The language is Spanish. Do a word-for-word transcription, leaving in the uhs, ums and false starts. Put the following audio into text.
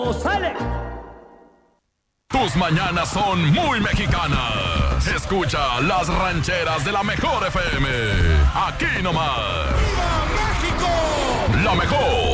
¡Sale! Tus mañanas son muy mexicanas. Escucha las rancheras de la mejor F M. Aquí nomás. ¡Viva México! La mejor.